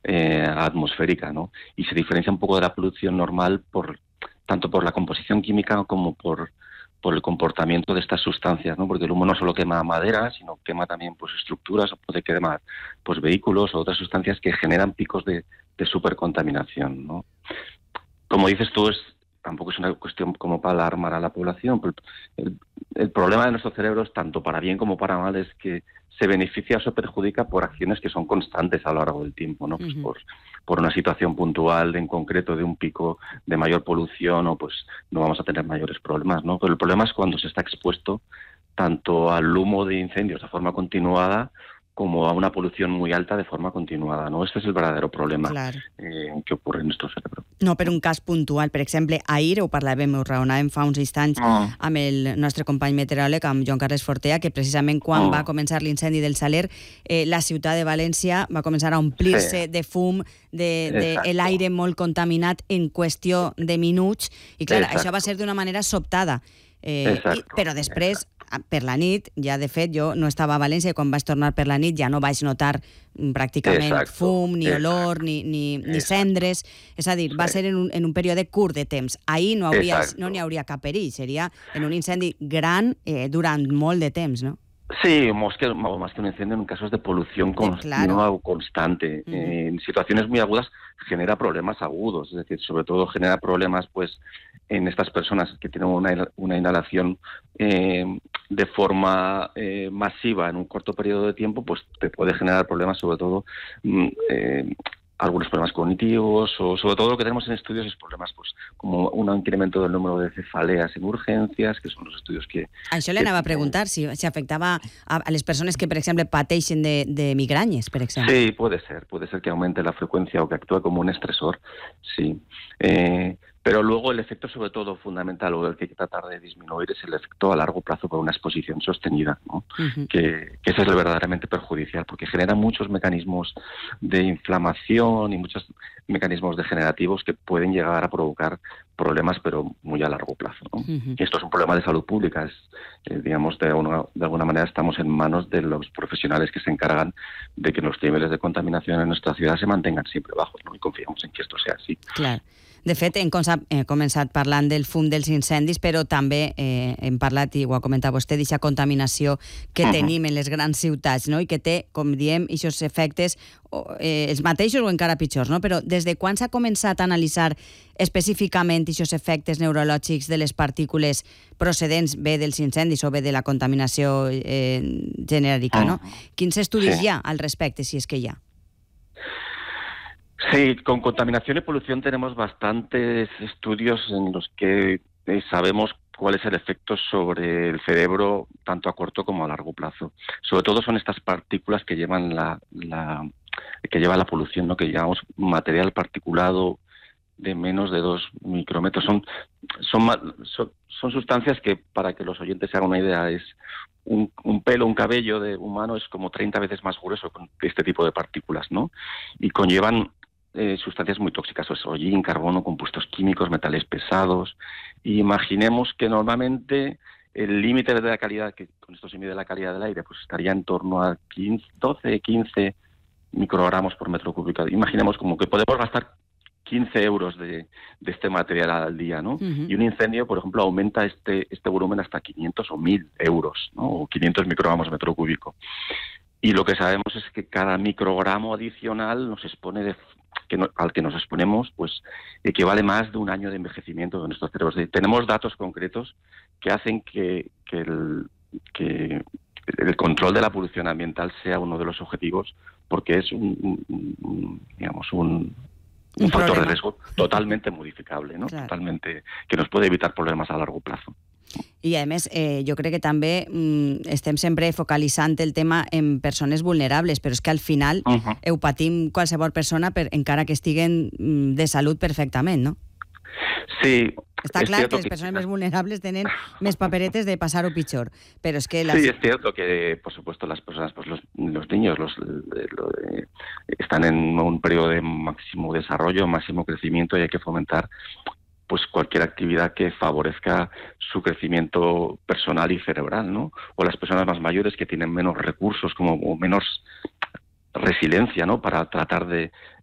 atmosférica, ¿no? Y se diferencia un poco de la polución normal tanto por la composición química como por el comportamiento de estas sustancias, ¿no? Porque el humo no solo quema madera, sino quema también pues estructuras, o puede quemar pues vehículos o otras sustancias que generan picos de supercontaminación, ¿no? Como dices tú, tampoco es una cuestión como para alarmar a la población, pero el problema de nuestro cerebro es tanto para bien como para mal, es que se beneficia o se perjudica por acciones que son constantes a lo largo del tiempo, ¿no? Pues por una situación puntual en concreto de un pico de mayor polución, o pues no vamos a tener mayores problemas, ¿no? Pero el problema es cuando se está expuesto tanto al humo de incendios de forma continuada como a una polución muy alta de forma continuada, no? Este és el verdadero problema que ocorre en nuestro cerebro. No per un cas puntual. Per exemple, ahir ho parlàvem, ho raonàvem fa uns instants amb el nostre company meteoròleg, amb Joan Carles Fortea, que precisament quan va començar l'incendi del Saler, la ciutat de València va començar a omplir-se de fum, de l'aire molt contaminat en qüestió de minuts, i clar, això va ser d'una manera sobtada. Però després, per la nit, ja de fet jo no estava a València, i quan vaig tornar per la nit ja no vaig notar pràcticament fum, ni olor, ni cendres. És a dir, va ser en un període curt de temps. Ahir no n'hi hauria cap perill, seria en un incendi gran durant molt de temps, ¿no? Sí, más que un incendio, en casos de polución continua o constante. En situaciones muy agudas genera problemas agudos, es decir, sobre todo genera problemas pues en estas personas que tienen una inhalación de forma masiva en un corto periodo de tiempo, pues te puede generar problemas, sobre todo algunos problemas cognitivos, o sobre todo lo que tenemos en estudios es problemas pues como un incremento del número de cefaleas en urgències, que són els estudios que... Això l'anava a preguntar, si afectava a les persones que, per exemple, pateixen de migrañas, per exemple. Sí, puede ser que aumente la frecuencia o que actúe como un estresor, sí. Pero luego el efecto, sobre todo, fundamental, o el que hay que tratar de disminuir, es el efecto a largo plazo por una exposición sostenida, ¿no? Que ese es el verdaderamente perjudicial, porque genera muchos mecanismos de inflamación y muchos mecanismos degenerativos que pueden llegar a provocar problemas, pero muy a largo plazo, ¿no? Y esto es un problema de salud pública. Digamos, de alguna manera estamos en manos de los profesionales que se encargan de que los niveles de contaminación en nuestra ciudad se mantengan siempre bajos, ¿no? Y confiamos en que esto sea así. Clar. De fet, hem començat parlant del fum dels incendis, però també hem parlat, i ho ha comentat vostè, d'aquesta contaminació que tenim en les grans ciutats, no? I que té, com diem, aquests efectes els mateixos o encara pitjors, no? Però des de quan s'ha començat a analitzar específicament aquests efectes neurològics de les partícules procedents bé dels incendis o bé de la contaminació genèrica, no? Quins estudis hi ha al respecte, si és que hi ha? Sí, con contaminación y polución tenemos bastantes estudios en los que sabemos cuál es el efecto sobre el cerebro, tanto a corto como a largo plazo. Sobre todo son estas partículas que llevan la polución, ¿no? Que llamamos material particulado de menos de 2 micrómetros. Son sustancias que, para que los oyentes se hagan una idea, es un pelo, un cabello de humano es como 30 veces más grueso que este tipo de partículas, ¿no? Y conllevan sustancias muy tóxicas, hollín, carbono, compuestos químicos, metales pesados. Y imaginemos que normalmente el límite de la calidad, que con esto se mide la calidad del aire, pues estaría en torno a 12, 15 microgramos por metro cúbico. Imaginemos como que podemos gastar 15 euros de este material al día, ¿no? Y un incendio, por ejemplo, aumenta este volumen hasta 500 o 1000 euros, ¿no? O 500 microgramos metro cúbico. Y lo que sabemos es que cada microgramo adicional nos expone al que nos exponemos, pues equivale más de un año de envejecimiento de nuestros cerebros. Tenemos datos concretos que hacen que el control de la polución ambiental sea uno de los objetivos, porque es un factor de riesgo totalmente modificable, ¿no? Claro. Totalmente, que nos puede evitar problemas a largo plazo. I a més, jo crec que també estem sempre focalitzant el tema en persones vulnerables, però és que al final ho patim qualsevol persona, encara que estiguen de salut perfectament, no? Sí. Está claro que las personas más vulnerables tienen más paperetes de pasar o pitjor, pero es que... Sí, es cierto que, por supuesto, las personas, pues los niños están en un periodo de máximo desarrollo, máximo crecimiento, y hay que fomentar pues cualquier actividad que favorezca su crecimiento personal y cerebral, ¿no? O las personas más mayores que tienen menos recursos o menos resiliencia, ¿no? Para tratar de